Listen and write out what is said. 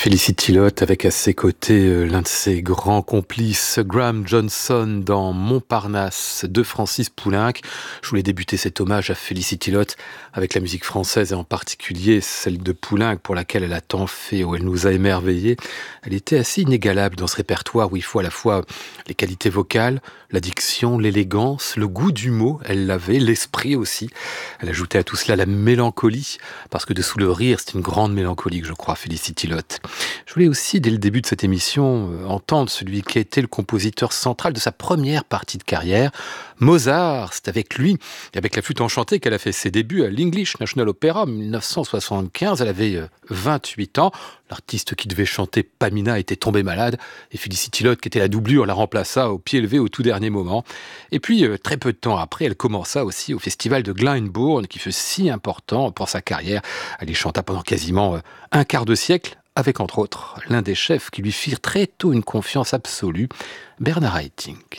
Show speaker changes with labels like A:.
A: Felicity Lott avec à ses côtés l'un de ses grands complices, Graham Johnson, dans Montparnasse de Francis Poulenc. Je voulais débuter cet hommage à Felicity Lott avec la musique française et en particulier celle de Poulenc pour laquelle elle a tant fait, où elle nous a émerveillés. Elle était assez inégalable dans ce répertoire où il faut à la fois les qualités vocales, la diction, l'élégance, le goût du mot, elle l'avait, l'esprit aussi. Elle ajoutait à tout cela la mélancolie, parce que dessous le rire, c'est une grande mélancolie que je crois, Felicity Lott. Je voulais aussi, dès le début de cette émission, entendre celui qui a été le compositeur central de sa première partie de carrière, Mozart. C'est avec lui, et avec la flûte enchantée, qu'elle a fait ses débuts à l'English National Opera en 1975. Elle avait 28 ans. L'artiste qui devait chanter Pamina était tombé malade, et Felicity Lott, qui était la doublure, la remplaça au pied levé au tout dernier moment. Et puis, très peu de temps après, elle commença aussi au festival de Glyndebourne, qui fut si important pour sa carrière. Elle y chanta pendant quasiment un quart de siècle, avec entre autres l'un des chefs qui lui firent très tôt une confiance absolue, Bernard Haitink.